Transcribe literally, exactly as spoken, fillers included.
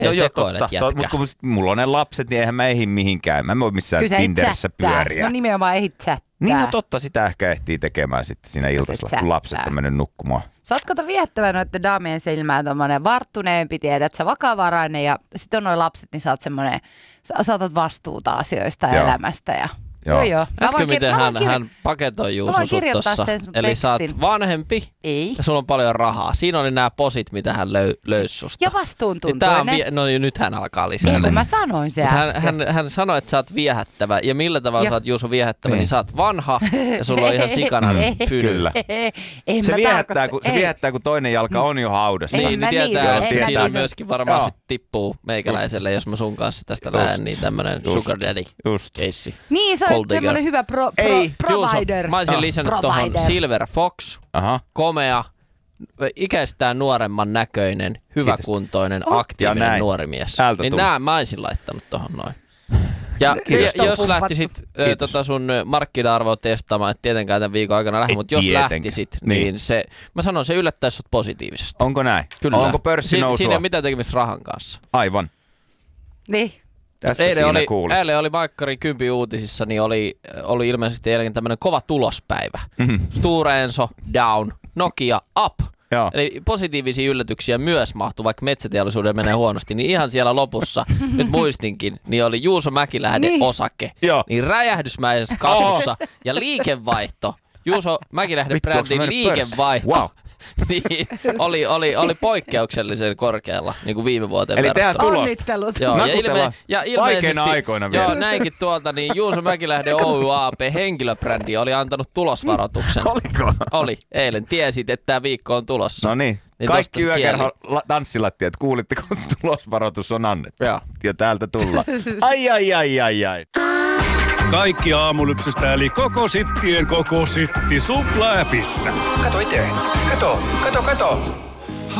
Hei, sekoilet jätkä. Mutta kun mulla on ne lapset, niin eihän mä ehdi mihinkään. Mä en voi missään Kyllä Tinderissä pyöriä. No nimenomaan ehdit chattaa. Niin no totta, sitä ehkä ehtii tekemään sitten siinä iltasella, kun lapset on mennyt nukkumaan. Sä oot kato viettävä noiden daamien silmään tommonen varttuneempi, tiedät sä vakavarainen ja sit on noi lapset, niin sä oot semmonen, sä saatat vastuuta asioista ja elämästä ja... Joo. joo. Näetkö, miten hän, kir... hän paketoi Juuso sut tossa? Eli sä oot vanhempi Ei. ja sulla on paljon rahaa. Siinä oli nämä posit, mitä hän löy, löysi susta. Ja vastuuntuntoinen. Niin vie... No nyt hän alkaa lisää. Niin kuin mä sanoin se hän, hän, hän sanoi, että sä oot viehättävä. Ja millä tavalla ja... sä oot Juuso viehättävä, niin. niin sä oot vanha ja sulla on ihan sikanan fyny. Kyllä. Se viehättää, kun, se viehättää, kun toinen jalka on jo haudassa. Niin, niin tietää, että siinä myöskin varmaan sit tippuu meikäläiselle, jos mä sun kanssa tästä lähden, niin tämmönen sugar daddy keissi. Niin, se olisi semmoinen hyvä pro, pro, Ei, provider. Juuso, mä olisin oh, lisännyt tuohon Silver Fox, Aha. komea, ikäistään nuoremman näköinen, hyväkuntoinen, oh. aktiivinen nuori mies. Täältä niin nää mä olisin laittanut tuohon noin. Ja, ja jos lähtisit äh, tota sun markkina-arvoa testaamaan, et tietenkään tämän viikon aikana lähde, mutta jos lähtisit, niin, niin se, mä sanon, se yllättäisi sut positiivisesti. Onko näin? Kyllä. Onko pörssi nousua? Siinä ei ole mitään tekemistä rahan kanssa. Aivan. Niin. Eilen oli, eilen oli Maikkari Kympi uutisissa, niin oli, oli ilmeisesti eilen tämmöinen kova tulospäivä. Mm-hmm. Stora Enso, down, Nokia, up. Joo. Eli positiivisia yllätyksiä myös mahtuu, vaikka metsäteollisuuden menee huonosti, niin ihan siellä lopussa, nyt muistinkin, niin oli Juuso Mäkilähde niin. osake, Joo. niin räjähdysmäisessä kasvussa oh. ja liikevaihto. Juuso Mäkilähden brändin liikevaihto. Wow. niin, oli, oli, oli poikkeuksellisen korkealla, niin kuin viime vuoteen eli verrattuna. Eli tehdään tulosta. Onnittelut. Joo, ja, ilme, ja ilmeisesti, vaikeina aikoina vielä. Joo, näinkin tuolta, niin Juuso Mäkilähden Oy A P henkilöbrändi oli antanut tulosvaroituksen. Oliko? Oli, eilen. Tiesit, että tämä viikko on tulossa. No niin. niin kaikki yökerho tanssilattiat, kuulitteko, tulosvaroitus on annettu. Joo. Ja täältä tullaan. Ai, ai, ai, ai, ai. Kaikki aamulypsystä eli koko sittien koko sitti Supla-äpissä. Kato itse. Kato, kato, kato.